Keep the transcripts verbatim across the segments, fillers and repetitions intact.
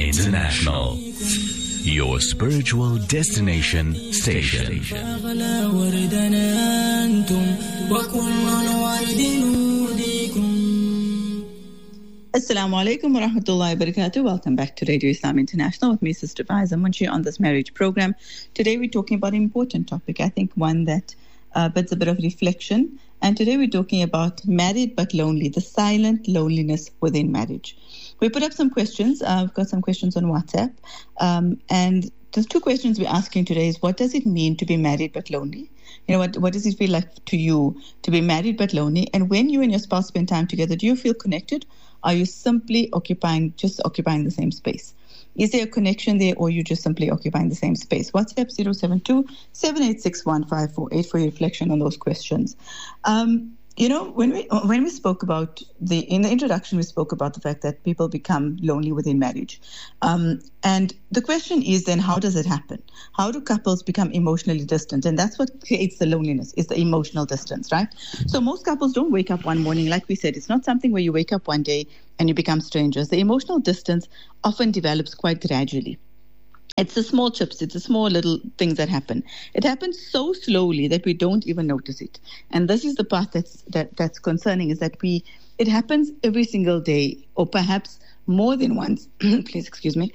International, your spiritual destination station. Assalamu alaikum wa rahmatullahi wa barakatuh. Welcome back to Radio Islam International with me, Sister Faiza Munshi, on this marriage program. Today we're talking about an important topic, I think one that uh, bids a bit of reflection. And today we're talking about married but lonely, the silent loneliness within marriage. We put up some questions. Uh, we've got some questions on WhatsApp. Um, and the two questions we're asking today is, what does it mean to be married but lonely? You know, what, what does it feel like to you to be married but lonely? And when you and your spouse spend time together, do you feel connected? Are you simply occupying, just occupying the same space? Is there a connection there, or are you just simply occupying the same space? WhatsApp zero seven two, seven eight six, one five four eight for your reflection on those questions. Um, you know, when we when we spoke about the, in the introduction, we spoke about the fact that people become lonely within marriage. Um, and the question is then, how does it happen? How do couples become emotionally distant? And that's what creates the loneliness, is the emotional distance, right? So most couples don't wake up one morning, like we said, it's not something where you wake up one day and you become strangers. The emotional distance often develops quite gradually. It's the small chips, it's the small little things that happen. It happens so slowly that we don't even notice it. And this is the part that's that, that's concerning, is that we it happens every single day, or perhaps more than once. Please excuse me.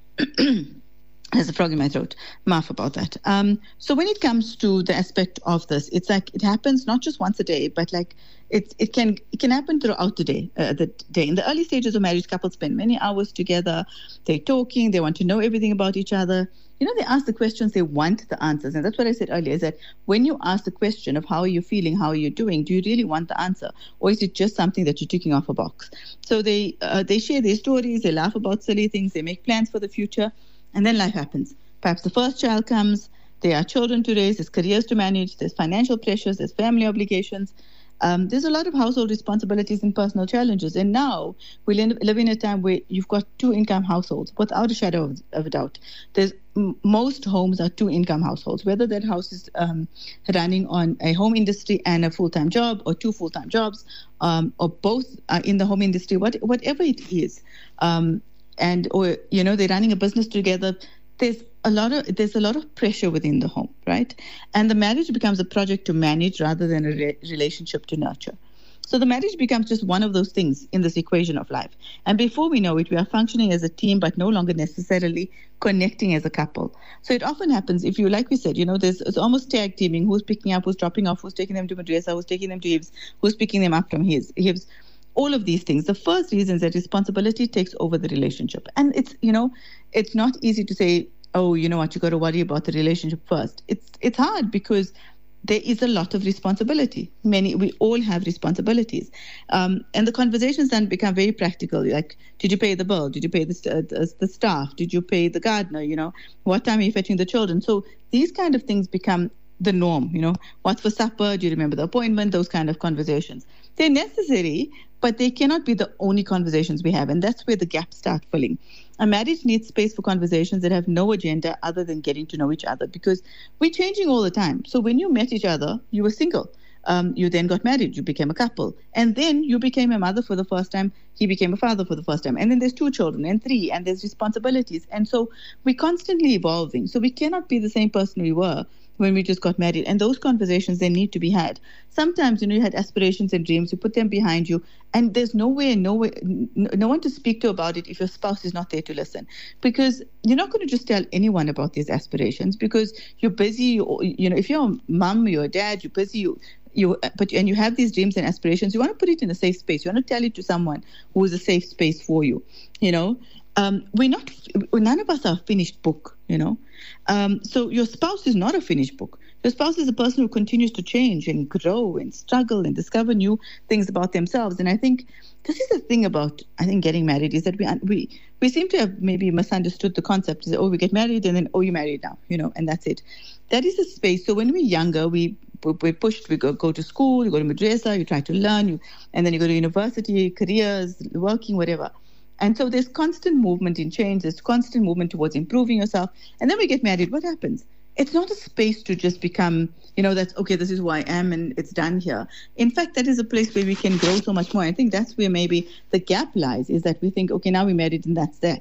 There's a frog in my throat. Maaf about that. Um, so when it comes to the aspect of this, it's like it happens not just once a day, but like it it can it can happen throughout the day. Uh, the day in the early stages of marriage, couples spend many hours together. They're talking. They want to know everything about each other. You know, they ask the questions. They want the answers, and that's what I said earlier. Is that when you ask the question of how are you feeling, how are you doing, do you really want the answer, or is it just something that you're ticking off a box? So they uh, they share their stories. They laugh about silly things. They make plans for the future. And then life happens. Perhaps the first child comes, there are children to raise, there's careers to manage, there's financial pressures, there's family obligations. Um, there's a lot of household responsibilities and personal challenges. And now we live in a time where you've got two-income households, without a shadow of, of a doubt. There's m- most homes are two-income households, whether that house is um, running on a home industry and a full-time job, or two full-time jobs, um, or both are in the home industry, what, whatever it is. Um, and or you know they're running a business together. There's a lot of there's a lot of pressure within the home, right? And the marriage becomes a project to manage rather than a re- relationship to nurture. So the marriage becomes just one of those things in this equation of life. And before we know it, we are functioning as a team, but no longer necessarily connecting as a couple. So it often happens, if you, like we said, you know, there's it's almost tag teaming. Who's picking up? Who's dropping off? Who's taking them to madrasa? Who's taking them to Hibs? Who's picking them up from his Hibs? All of these things. The first reason is that responsibility takes over the relationship. And it's, you know, it's not easy to say, oh, you know what, you got to worry about the relationship first. It's it's hard because there is a lot of responsibility. Many, we all have responsibilities. Um, and the conversations then become very practical. Like, did you pay the bill? Did you pay the, uh, the, the staff? Did you pay the gardener? You know, what time are you fetching the children? So these kind of things become the norm, you know. What's for supper? Do you remember the appointment? Those kind of conversations. They're necessary, but they cannot be the only conversations we have. And that's where the gaps start filling. A marriage needs space for conversations that have no agenda other than getting to know each other, because we're changing all the time. So when you met each other, you were single. Um, you then got married, you became a couple. And then you became a mother for the first time. He became a father for the first time. And then there's two children and three, and there's responsibilities. And so we're constantly evolving. So we cannot be the same person we were when we just got married. And those conversations, they need to be had. Sometimes, you know, you had aspirations and dreams, you put them behind you, and there's no way, no way, no one to speak to about it if your spouse is not there to listen. Because you're not going to just tell anyone about these aspirations, because you're busy, you, you know, if you're a mom, you're a dad, you're busy, you, you, but and you have these dreams and aspirations, you want to put it in a safe space. You want to tell it to someone who is a safe space for you, you know. Um, we're not, none of us are a finished book, you know. Um, so your spouse is not a finished book. Your spouse is a person who continues to change and grow and struggle and discover new things about themselves. And I think this is the thing about, I think, getting married, is that we we we seem to have maybe misunderstood the concept. Is that, oh, we get married and then, oh, you're married now, you know, and that's it. That is a space. So when we're younger, we we're pushed, we go, go to school, you go to madrasa, you try to learn, you, and then you go to university, careers, working, whatever. And so there's constant movement in change, there's constant movement towards improving yourself. And then we get married, what happens? It's not a space to just become, you know, that's, okay, this is who I am and it's done here. In fact, that is a place where we can grow so much more. I think that's where maybe the gap lies, is that we think, okay, now we're married and that's that.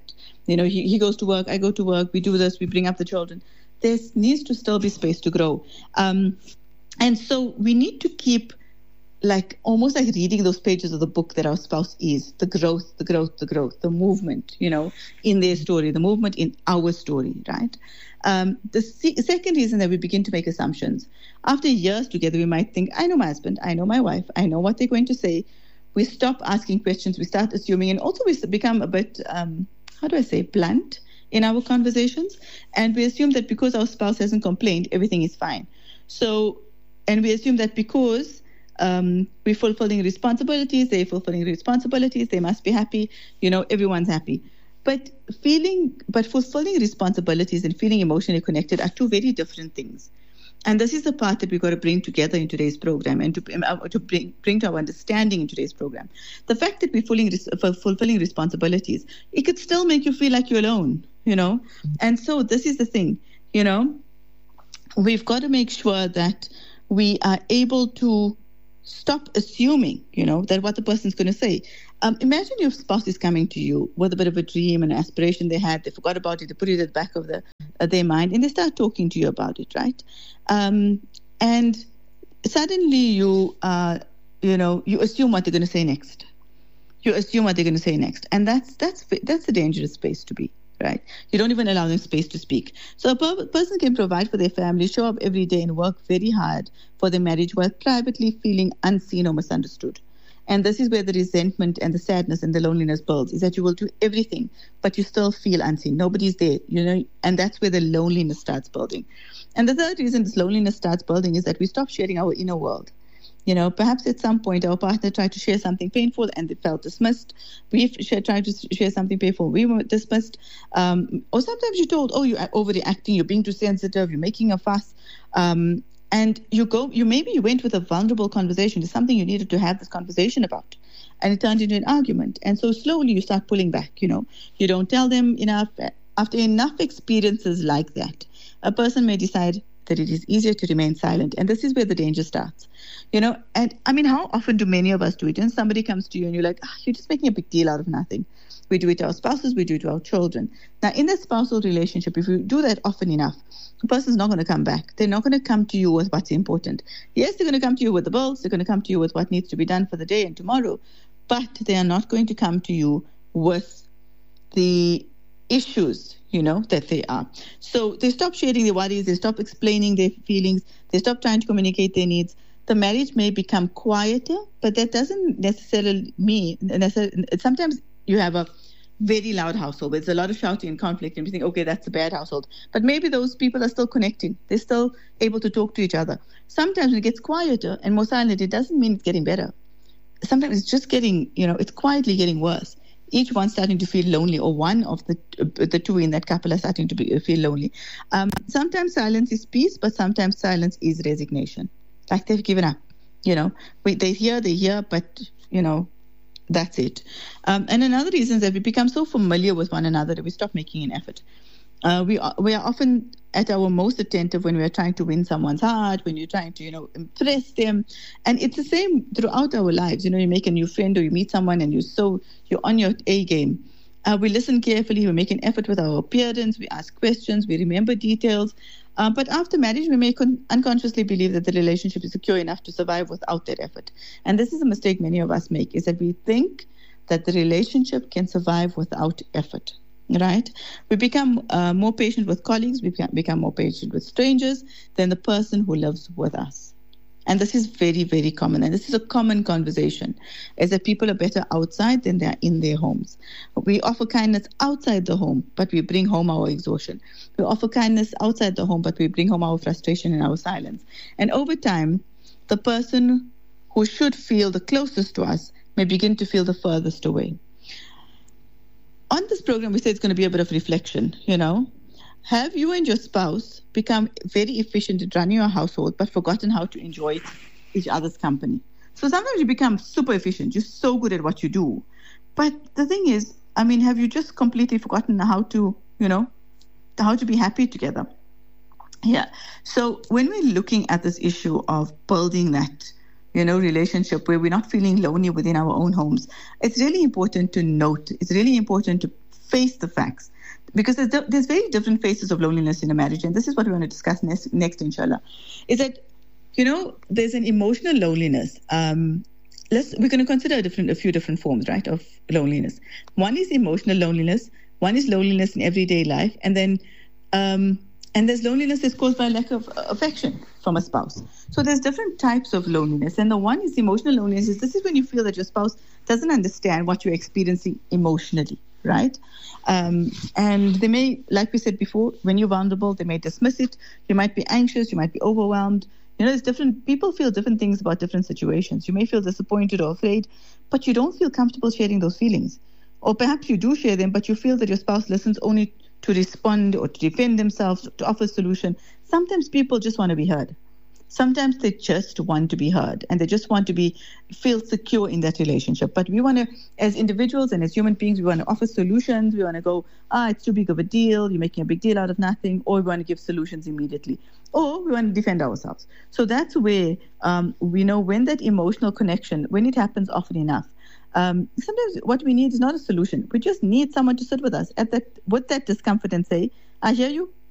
You know, he, he goes to work, I go to work, we do this, we bring up the children. There needs to still be space to grow. Um, and so we need to keep like almost like reading those pages of the book that our spouse is, the growth, the growth, the growth, the movement, you know, in their story, the movement in our story, right? Um, the se- second reason that we begin to make assumptions. After years together, we might think, I know my husband, I know my wife, I know what they're going to say. We stop asking questions, we start assuming, and also we become a bit, um, how do I say, blunt in our conversations. And we assume that because our spouse hasn't complained, everything is fine. So, and we assume that because Um, we're fulfilling responsibilities, they're fulfilling responsibilities, they must be happy, you know, everyone's happy. But feeling, but fulfilling responsibilities and feeling emotionally connected are two very different things. And this is the part that we've got to bring together in today's program and to, uh, to bring, bring to our understanding in today's program. The fact that we're fulfilling, fulfilling responsibilities, it could still make you feel like you're alone, you know. And so this is the thing, you know, we've got to make sure that we are able to stop assuming, you know, that what the person's going to say. Um, imagine your spouse is coming to you with a bit of a dream and an aspiration they had. They forgot about it. They put it at the back of the, uh, their mind, and they start talking to you about it, right? Um, and suddenly you, uh, you know, you assume what they're going to say next. You assume what they're going to say next, and that's that's that's a dangerous space to be. Right? You don't even allow them space to speak. So a per- person can provide for their family, show up every day and work very hard for their marriage while privately feeling unseen or misunderstood. And this is where the resentment and the sadness and the loneliness builds, is that you will do everything, but you still feel unseen. Nobody's there, you know, and that's where the loneliness starts building. And the third reason this loneliness starts building is that we stop sharing our inner world. You know, perhaps at some point our partner tried to share something painful and they felt dismissed. We've tried to share something painful, we were dismissed. Um, or sometimes you're told, oh, you're overreacting, you're being too sensitive, you're making a fuss. Um, and you go, you maybe you went with a vulnerable conversation to something you needed to have this conversation about. And it turned into an argument. And so slowly you start pulling back, you know. You don't tell them enough. After enough experiences like that, a person may decide that it is easier to remain silent. And this is where the danger starts. You know, and I mean, how often do many of us do it? And somebody comes to you and you're like, oh, you're just making a big deal out of nothing. We do it to our spouses, we do it to our children. Now, in that spousal relationship, if you do that often enough, the person's not going to come back. They're not going to come to you with what's important. Yes, they're going to come to you with the bills. They're going to come to you with what needs to be done for the day and tomorrow. But they are not going to come to you with the issues, you know, that they are. So they stop sharing their worries, they stop explaining their feelings, they stop trying to communicate their needs. The marriage may become quieter, but that doesn't necessarily mean, necessarily, sometimes you have a very loud household where there's a lot of shouting and conflict and you think, okay, that's a bad household. But maybe those people are still connecting. They're still able to talk to each other. Sometimes when it gets quieter and more silent, it doesn't mean it's getting better. Sometimes it's just getting, you know, it's quietly getting worse. Each one starting to feel lonely, or one of the the two in that couple are starting to be, feel lonely. Um, sometimes silence is peace, but sometimes silence is resignation. Like they've given up, you know. We, they hear, they hear, but, you know, that's it. Um, and another reason is that we become so familiar with one another that we stop making an effort. Uh, we are, we are often at our most attentive when we are trying to win someone's heart, when you're trying to, you know, impress them. And it's the same throughout our lives. You know, you make a new friend or you meet someone and you're so, you're on your A game. Uh, we listen carefully, we make an effort with our appearance, we ask questions, we remember details. Uh, but after marriage, we may con- unconsciously believe that the relationship is secure enough to survive without that effort. And this is a mistake many of us make, is that we think that the relationship can survive without effort. Right? We become uh, more patient with colleagues, we become more patient with strangers than the person who lives with us. And this is very, very common. And this is a common conversation, is that people are better outside than they are in their homes. We offer kindness outside the home, but we bring home our exhaustion. We offer kindness outside the home, but we bring home our frustration and our silence. And over time, the person who should feel the closest to us may begin to feel the furthest away. On this program, we say it's going to be a bit of reflection, you know. Have you and your spouse become very efficient at running your household, but forgotten how to enjoy each other's company? So sometimes you become super efficient. You're so good at what you do. But the thing is, I mean, have you just completely forgotten how to, you know, how to be happy together? Yeah. So when we're looking at this issue of building that, you know, relationship where we're not feeling lonely within our own homes, it's really important to note, it's really important to face the facts because there's, there's very different phases of loneliness in a marriage, and this is what we want to discuss next, next inshallah, is that, you know, there's an emotional loneliness. Um, let's we're going to consider a different, a few different forms, right, of loneliness. One is emotional loneliness. One is loneliness in everyday life, and then um, and there's loneliness that's caused by lack of affection from a spouse. So there's different types of loneliness, and the one is emotional loneliness. Is this is when you feel that your spouse doesn't understand what you're experiencing emotionally, right? Um, and they may, like we said before, when you're vulnerable, they may dismiss it. You might be anxious. You might be overwhelmed. You know, there's different, people feel different things about different situations. You may feel disappointed or afraid, but you don't feel comfortable sharing those feelings. Or perhaps you do share them, but you feel that your spouse listens only to respond or to defend themselves, to offer a solution. Sometimes people just want to be heard. Sometimes they just want to be heard, and they just want to be feel secure in that relationship. But we want to, as individuals and as human beings, we want to offer solutions. We want to go, ah, it's too big of a deal. You're making a big deal out of nothing. Or we want to give solutions immediately. Or we want to defend ourselves. So that's where um, we know when that emotional connection, when it happens often enough, um, sometimes what we need is not a solution. We just need someone to sit with us at that with that discomfort and say, I hear you.